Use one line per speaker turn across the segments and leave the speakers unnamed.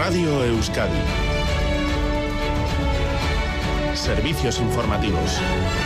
Radio Euskadi. Servicios informativos.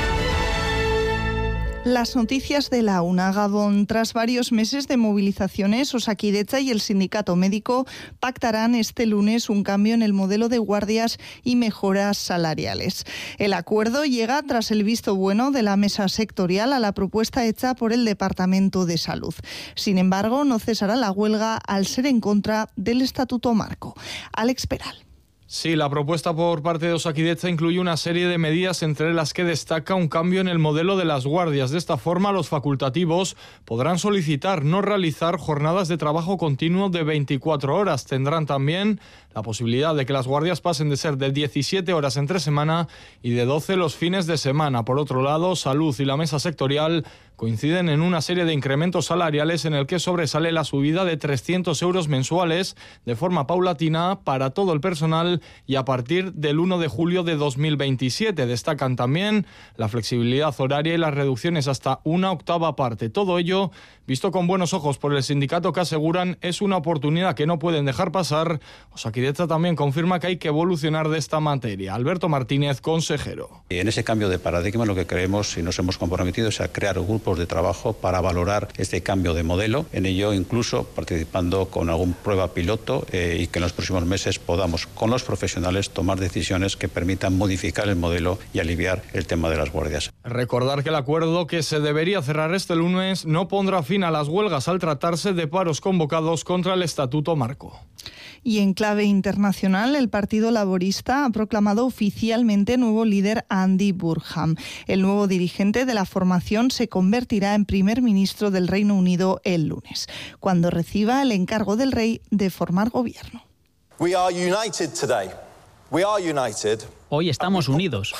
Las noticias de la una. Gabón. Tras varios meses de movilizaciones, Osakidetza y el sindicato médico pactarán este lunes un cambio en el modelo de guardias y mejoras salariales. El acuerdo llega tras el visto bueno de la mesa sectorial a la propuesta hecha por el Departamento de Salud. Sin embargo, no cesará la huelga al ser en contra del Estatuto Marco. Alex Peral.
Sí, la propuesta por parte de Osakidetza incluye una serie de medidas entre las que destaca un cambio en el modelo de las guardias. De esta forma, los facultativos podrán solicitar no realizar jornadas de trabajo continuo de 24 horas. Tendrán también la posibilidad de que las guardias pasen de ser de 17 horas entre semana y de 12 los fines de semana. Por otro lado, Salud y la mesa sectorial coinciden en una serie de incrementos salariales en el que sobresale la subida de 300 euros mensuales de forma paulatina para todo el personal y a partir del 1 de julio de 2027. Destacan también la flexibilidad horaria y las reducciones hasta una octava parte. Todo ello visto con buenos ojos por el sindicato, que aseguran es una oportunidad que no pueden dejar pasar. Osakidetza también confirma que hay que evolucionar de esta materia. Alberto Martínez, consejero.
En ese cambio de paradigma lo que creemos y nos hemos comprometido es a crear grupos de trabajo para valorar este cambio de modelo. En ello incluso participando con algún prueba piloto y que en los próximos meses podamos con los profesionales tomar decisiones que permitan modificar el modelo y aliviar el tema de las guardias.
Recordar que el acuerdo que se debería cerrar este lunes no pondrá fin a las huelgas al tratarse de paros convocados contra el Estatuto Marco.
Y en clave internacional, el Partido Laborista ha proclamado oficialmente nuevo líder a Andy Burnham. El nuevo dirigente de la formación se convertirá en primer ministro del Reino Unido el lunes, cuando reciba el encargo del rey de formar gobierno.
We are united today. We are united.
Hoy estamos unidos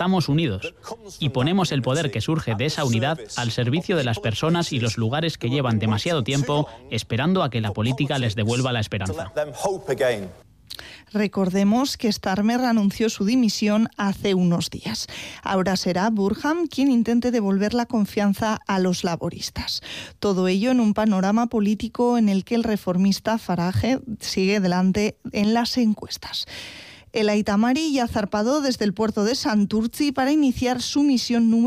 y ponemos el poder que surge de esa unidad al servicio de las personas y los lugares que llevan demasiado tiempo esperando a que la política les devuelva la esperanza.
Recordemos que Starmer anunció su dimisión hace unos días. Ahora será Burnham quien intente devolver la confianza a los laboristas. Todo ello en un panorama político en el que el reformista Farage sigue delante en las encuestas. El Aita Mari ya ha zarpado desde el puerto de Santurtzi para iniciar su misión número